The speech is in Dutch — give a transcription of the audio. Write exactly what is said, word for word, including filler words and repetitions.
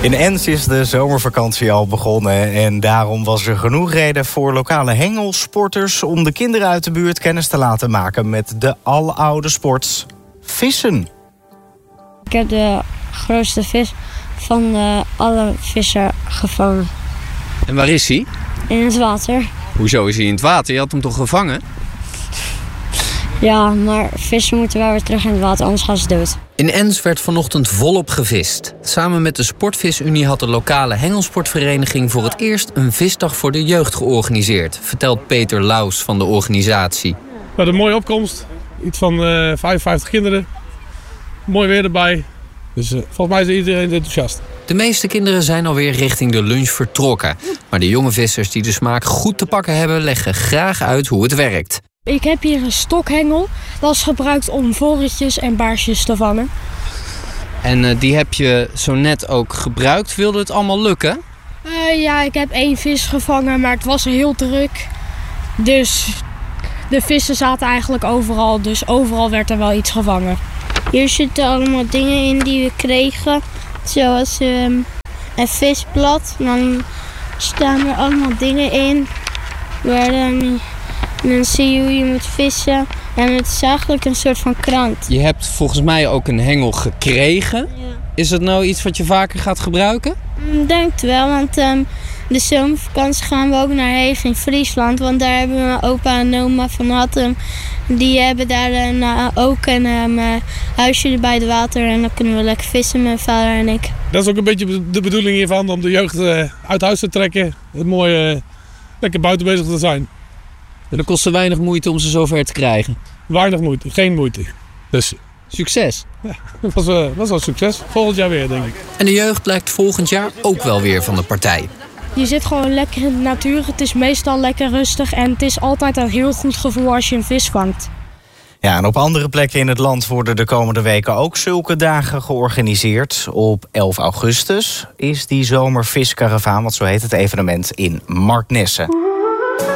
In Ens is de zomervakantie al begonnen en daarom was er genoeg reden voor lokale hengelsporters om de kinderen uit de buurt kennis te laten maken met de aloude sport vissen. Ik heb de grootste vis van uh, alle vissen gevangen. En waar is hij? In het water. Hoezo is hij in het water? Je had hem toch gevangen? Ja, maar vissen moeten wel weer terug in het water, anders gaan ze dood. In Ens werd vanochtend volop gevist. Samen met de Sportvisunie had de lokale hengelsportvereniging voor het eerst een visdag voor de jeugd georganiseerd, vertelt Peter Laus van de organisatie. We hadden een mooie opkomst. Iets van uh, vijfenvijftig kinderen. Mooi weer erbij. Dus uh, volgens mij is iedereen enthousiast. De meeste kinderen zijn alweer richting de lunch vertrokken. Maar de jonge vissers die de smaak goed te pakken hebben, leggen graag uit hoe het werkt. Ik heb hier een stokhengel. Dat is gebruikt om vorretjes en baarsjes te vangen. En uh, die heb je zo net ook gebruikt. Wilde het allemaal lukken? Uh, ja, ik heb één vis gevangen, maar het was heel druk. Dus de vissen zaten eigenlijk overal. Dus overal werd er wel iets gevangen. Hier zitten allemaal dingen in die we kregen. Zoals um, een visblad. Dan staan er allemaal dingen in. Waar um, dan zie je hoe je moet vissen. En het is eigenlijk een soort van krant. Je hebt volgens mij ook een hengel gekregen. Ja. Is dat nou iets wat je vaker gaat gebruiken? Ik denk het wel, want um, de zomervakantie gaan we ook naar Heeg in Friesland. Want daar hebben we mijn opa en oma van Hattem. Die hebben daar een, uh, ook een um, uh, huisje bij het water. En dan kunnen we lekker vissen, mijn vader en ik. Dat is ook een beetje de bedoeling hiervan, om de jeugd uh, uit huis te trekken. Het mooie, uh, lekker buiten bezig te zijn. En dat kostte weinig moeite om ze zover te krijgen? Weinig moeite, geen moeite. Dus succes. Ja, dat was, uh, was wel succes. Volgend jaar weer, denk ik. En de jeugd lijkt volgend jaar ook wel weer van de partij. Je zit gewoon lekker in de natuur. Het is meestal lekker rustig. En het is altijd een heel goed gevoel als je een vis vangt. Ja, en op andere plekken in het land worden de komende weken ook zulke dagen georganiseerd. Op elf augustus is die zomerviskaravaan, want zo heet het evenement, in Marknesse.